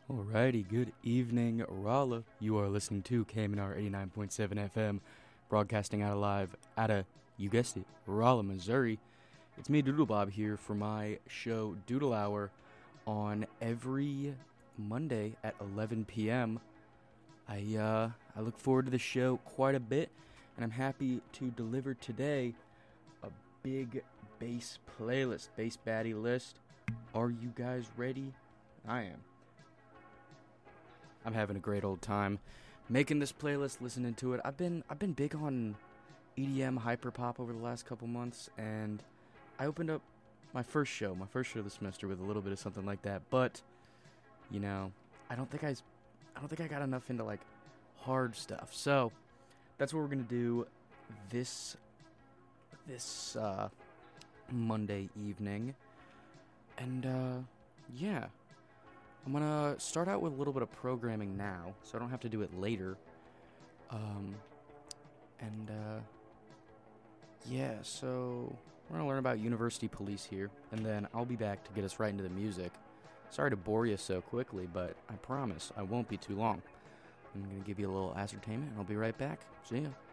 Alrighty, good evening, Raleigh. You are listening to KMNR 89.7 FM, broadcasting out of, you guessed it, Raleigh, Missouri. It's me, Doodle Bob, here for my show, Doodle Hour, on every Monday at 11 p.m. I look forward to the show quite a bit, and I'm happy to deliver today a big bass playlist, bass baddie list. Are you guys ready? I am. I'm having a great old time making this playlist, listening to it. I've been big on EDM hyperpop over the last couple months, and I opened up my first show of the semester with a little bit of something like that. But you know, I don't think I got enough into like hard stuff. So that's what we're gonna do this Monday evening, and yeah. I'm going to start out with a little bit of programming now, so I don't have to do it later. So we're going to learn about University Police here, and then I'll be back to get us right into the music. Sorry to bore you so quickly, but I promise I won't be too long. I'm going to give you a little ascertainment, and I'll be right back. See ya.